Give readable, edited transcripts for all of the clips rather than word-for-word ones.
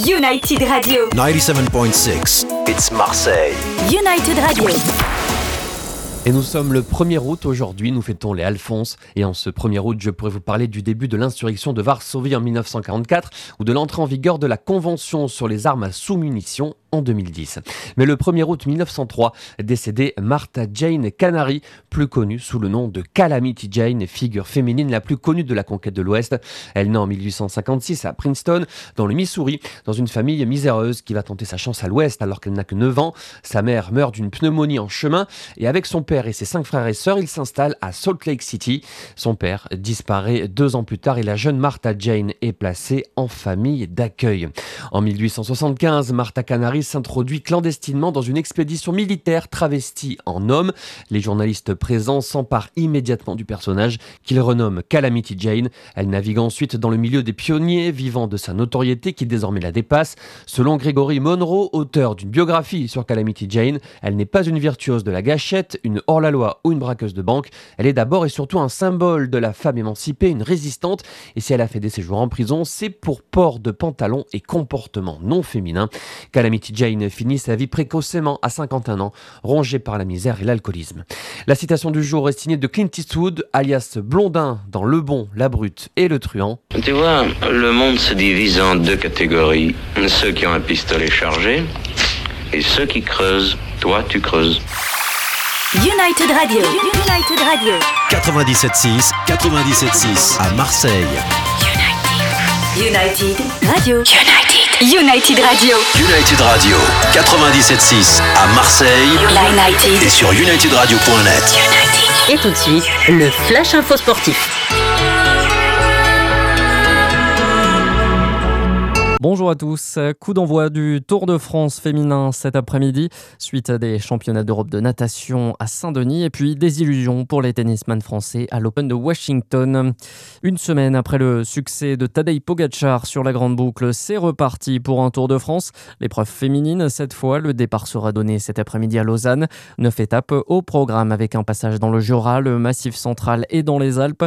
United Radio. 97.6. It's Marseille. United Radio. Et nous sommes le 1er août aujourd'hui, nous fêtons les Alphonses. Et en ce 1er août, je pourrais vous parler du début de l'insurrection de Varsovie en 1944 ou de l'entrée en vigueur de la Convention sur les armes à sous-munitions en 2010. Mais le 1er août 1903, décédée Martha Jane Canary, plus connue sous le nom de Calamity Jane, figure féminine la plus connue de la conquête de l'Ouest. Elle naît en 1856 à Princeton, dans le Missouri, dans une famille miséreuse qui va tenter sa chance à l'Ouest alors qu'elle n'a que 9 ans. Sa mère meurt d'une pneumonie en chemin et avec son père et ses 5 frères et sœurs, il s'installe à Salt Lake City. Son père disparaît 2 ans plus tard et la jeune Martha Jane est placée en famille d'accueil. En 1875, Martha Canary s'introduit clandestinement dans une expédition militaire travestie en homme. Les journalistes présents s'emparent immédiatement du personnage qu'ils renomment Calamity Jane. Elle navigue ensuite dans le milieu des pionniers, vivant de sa notoriété qui désormais la dépasse. Selon Gregory Monroe, auteur d'une biographie sur Calamity Jane, elle n'est pas une virtuose de la gâchette, une hors-la-loi ou une braqueuse de banque. Elle est d'abord et surtout un symbole de la femme émancipée, une résistante. Et si elle a fait des séjours en prison, c'est pour port de pantalon et comportement non féminin. Calamity Jane finit sa vie précocement à 51 ans, rongée par la misère et l'alcoolisme. La citation du jour est signée de Clint Eastwood, alias Blondin dans Le Bon, la Brute et Le Truand. Tu vois, le monde se divise en 2 catégories. Ceux qui ont un pistolet chargé et ceux qui creusent. Toi, tu creuses. United Radio. United Radio. 97.6, 97.6 à Marseille. United Radio. United Radio. United Radio, 97.6 à Marseille. United. Et sur unitedradio.net. Et tout de suite, le Flash Info Sportif. Bonjour à tous, coup d'envoi du Tour de France féminin cet après-midi, suite des championnats d'Europe de natation à Saint-Denis et puis des illusions pour les tennisman français à l'Open de Washington. Une semaine après le succès de Tadej Pogačar sur la grande boucle, c'est reparti pour un Tour de France. L'épreuve féminine, cette fois, le départ sera donné cet après-midi à Lausanne. 9 étapes au programme avec un passage dans le Jura, le Massif central et dans les Alpes.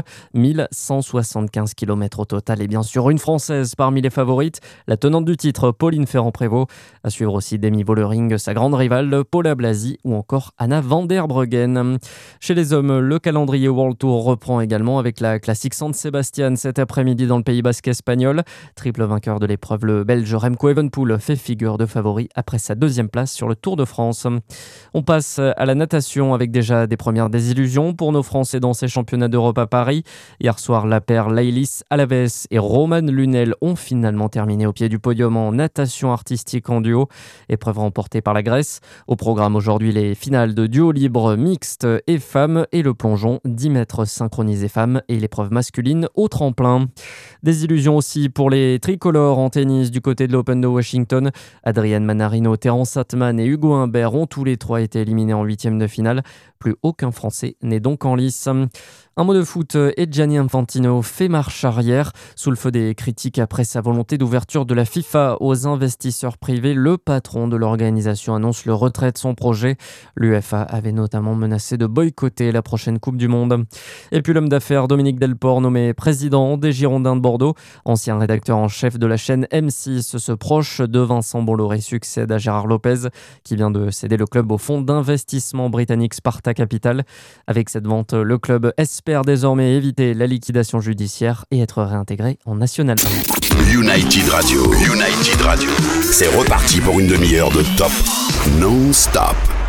1175 km au total et bien sûr une Française parmi les favorites. La tenante du titre, Pauline Ferrand-Prévot. À suivre aussi Demi Vollering, sa grande rivale, Paula Blasi ou encore Anna van der Breggen. Chez les hommes, le calendrier World Tour reprend également avec la classique San Sebastian cet après-midi dans le Pays basque espagnol. Triple vainqueur de l'épreuve, le Belge Remco Evenepoel fait figure de favori après sa 2e place sur le Tour de France. On passe à la natation avec déjà des premières désillusions pour nos Français dans ces championnats d'Europe à Paris. Hier soir, la paire Laylis Alaves et Roman Lunel ont finalement terminé au pied du podium en natation artistique en duo, épreuve remportée par la Grèce. Au programme aujourd'hui, les finales de duo libre mixte et femmes et le plongeon 10 mètres synchronisé femmes et l'épreuve masculine au tremplin. Des illusions aussi pour les tricolores en tennis du côté de l'Open de Washington. Adrian Manarino, Terence Atman et Hugo Humbert ont tous les 3 été éliminés en 8e de finale. Plus aucun Français n'est donc en lice. Un mot de foot, et Gianni Infantino fait marche arrière. Sous le feu des critiques après sa volonté d'ouverture de la FIFA aux investisseurs privés, le patron de l'organisation annonce le retrait de son projet. L'UEFA avait notamment menacé de boycotter la prochaine Coupe du Monde. Et puis l'homme d'affaires Dominique Delport, nommé président des Girondins de Bordeaux. Ancien rédacteur en chef de la chaîne M6, ce proche de Vincent Bolloré succède à Gérard Lopez, qui vient de céder le club au fonds d'investissement britannique Sparta Capital. Avec cette vente, le club espère désormais éviter la liquidation judiciaire et être réintégré en National 1. United Radio. C'est reparti pour une demi-heure de top non-stop.